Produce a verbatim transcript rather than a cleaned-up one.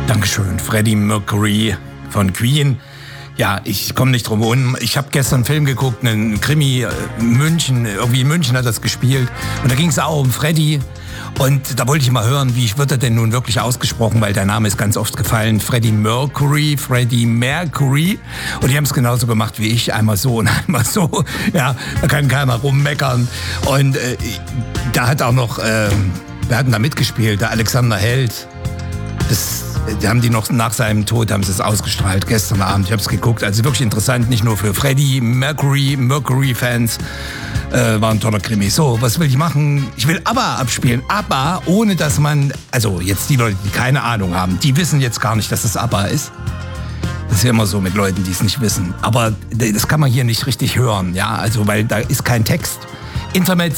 Dankeschön, Freddie Mercury von Queen. Ja, ich komme nicht drum herum. Ich habe gestern einen Film geguckt, einen Krimi in München. Irgendwie in München hat das gespielt. Und da ging es auch um Freddie. Und da wollte ich mal hören, wie wird er denn nun wirklich ausgesprochen, weil der Name ist ganz oft gefallen. Freddie Mercury, Freddie Mercury. Und die haben es genauso gemacht wie ich. Einmal so und einmal so. Ja, da kann keiner rummeckern. Und äh, da hat auch noch, äh, wir hatten da mitgespielt, der Alexander Held. Das haben die noch nach seinem Tod, haben sie es ausgestrahlt, gestern Abend. Ich habe es geguckt, also wirklich interessant, nicht nur für Freddie Mercury, Mercury-Fans. Äh, war ein toller Krimi. So, was will ich machen? Ich will ABBA abspielen. ABBA, ohne dass man, also jetzt die Leute, die keine Ahnung haben, die wissen jetzt gar nicht, dass es ABBA ist. Das ist ja immer so mit Leuten, die es nicht wissen. Aber das kann man hier nicht richtig hören, ja, also weil da ist kein Text. Internet